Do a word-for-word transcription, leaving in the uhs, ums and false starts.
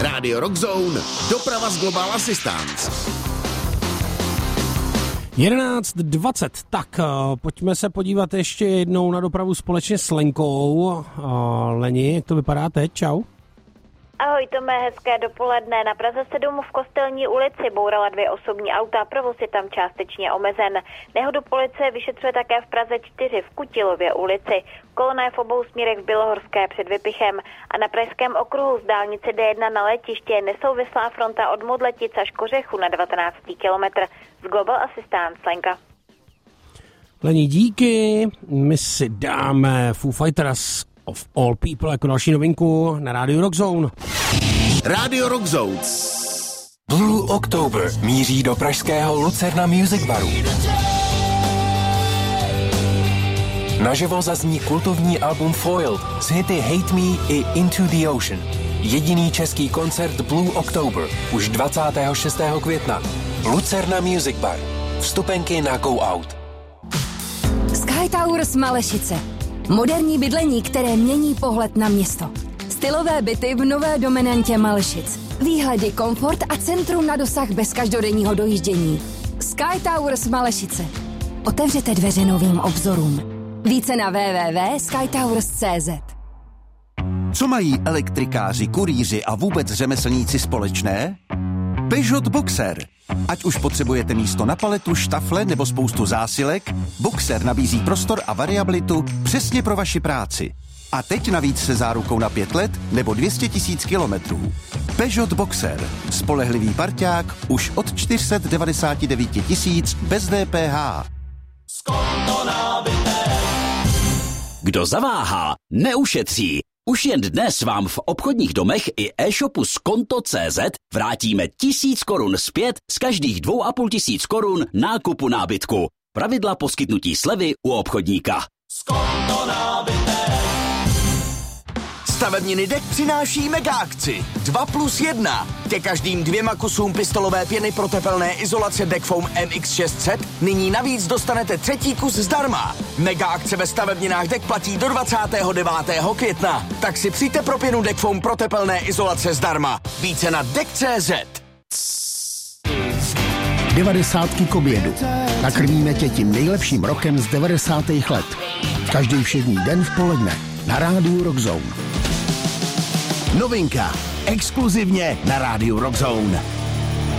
Radio Rockzone, doprava z Global Assistance. jedenáct dvacet, tak uh, pojďme se podívat ještě jednou na dopravu společně s Lenkou. Uh, Leni, jak to vypadá teď? Čau. Ahoj Tome, hezké dopoledne. Na Praze sedm v Kostelní ulici bourala dvě osobní auta, provoz je tam částečně omezen. Nehodu policie vyšetřuje také v Praze čtyři v Kutilově ulici. Kolona je v obou směrech v Bělohorské před Vypichem a na pražském okruhu z dálnice D jedna na Letiště je nesouvislá fronta od Modletic až Kořechu na dvanáctý kilometr. Z Global Assistance, Lenka. Leni, díky. My si dáme Foo Fighters of All People jako další novinku na rádiu Rockzone. Radio Rockzone. Blue October míří do pražského Lucerna Music Baru. Naživo zazní kultovní album Foil s hity Hate Me i Into the Ocean. Jediný český koncert Blue October už dvacátého šestého května. Lucerna Music Bar. Vstupenky na Go Out. Sky Towers Malešice. Moderní bydlení, které mění pohled na město. Stylové byty v nové dominantě Malešic. Výhledy, komfort a centrum na dosah bez každodenního dojíždění. Sky Towers Malešice. Otevřete dveře novým obzorům. Více na w w w tečka sky towers tečka c z. Co mají elektrikáři, kurýři a vůbec řemeslníci společné? Peugeot Boxer. Ať už potřebujete místo na paletu, štafle nebo spoustu zásilek, Boxer nabízí prostor a variabilitu přesně pro vaši práci. A teď navíc se zárukou na pět let nebo dvě stě tisíc kilometrů. Peugeot Boxer. Spolehlivý parťák už od čtyři sta devadesát devět tisíc bez D P H. Kdo zaváhá, neušetří. Už jen dnes vám v obchodních domech i e-shopu Skonto tečka cé zet vrátíme tisíc korun zpět z každých dvou a půl tisíc korun nákupu nábytku. Pravidla poskytnutí slevy u obchodníka. Skonto nábytek. Stavebniny Dek přináší mega akci dva plus jedna. Ke každým dvěma kusům pistolové pěny pro tepelné izolace Dekfoam M X šest set nyní navíc dostanete třetí kus zdarma. Mega akce ve stavebninách Dek platí do dvacátého devátého května. Tak si přijďte pro pěnu Dekfoam pro tepelné izolace zdarma. Více na dek tečka cé zet. Devadesátky k obědu. Nakrmíme tě tím nejlepším rokem z devadesátých let. Každý všední den v poledne na rádiu Rockzone. Novinka. Exkluzivně na rádiu Rockzone.